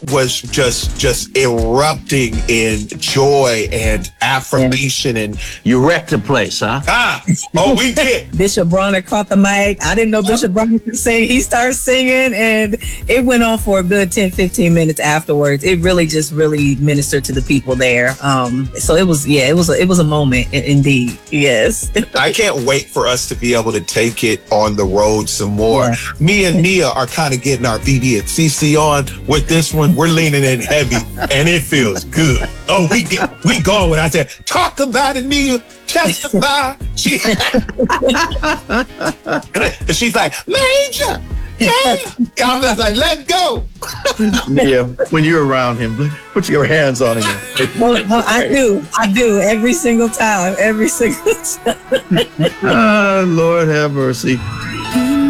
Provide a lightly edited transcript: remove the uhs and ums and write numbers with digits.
was just erupting in joy and affirmation. And you wrecked the place, huh? We did. Bishop Bronner caught the mic. I didn't know Bishop Bronner could sing. He started singing, and it went on for a good 10, 15 minutes afterwards. It really ministered to the people there. So it was a moment indeed. Yes. I can't wait for us to be able to take it on the road some more. Yeah. Me and Nia are kind of getting our BD and CC on with this one. We're leaning in heavy, and it feels good. Oh, we going when I said, talk about it, Nia. Testify. She's like, Major. Yeah. I was like, let go. Yeah, when you're around him, put your hands on him. Well, I do every single time. Lord have mercy.